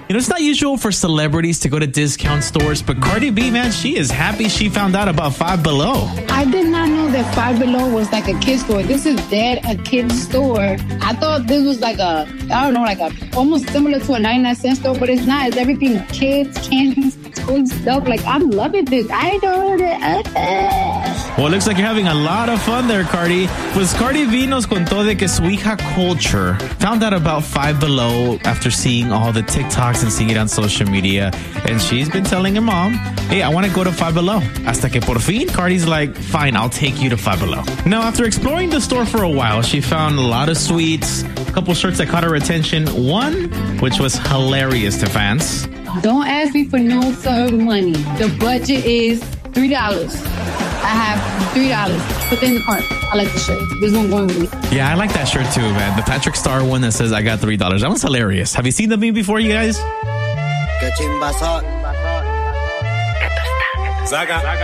it's not usual for celebrities to go to discount stores, but Cardi B, man, she is happy she found out about Five Below. I did not know that Five Below was like a kid's store. This is dead a kid's store. I thought this was like a almost similar to a 99-cent store, but it's not. It's everything kids, candies, toy stuff. Like, I'm loving this. I know that. Well, it looks like you're having a lot of fun there, Cardi. Pues Cardi B nos contó de que su hija Culture found out about Five Below after seeing all the TikToks and seeing it on social media. And she's been telling her mom, hey, I want to go to Five Below. Hasta que por fin, Cardi's like, fine, I'll take you to Five Below. Now, after exploring the store for a while, she found a lot of sweets, a couple shirts that caught her attention. One, which was hilarious to fans. Don't ask me for no money. The budget is $3. I have $3. Put it in the cart. I like the shirt. This one going with me. Yeah, I like that shirt too, man. The Patrick Star one that says I got $3. That one's hilarious. Have you seen the meme before, you guys? Zaga.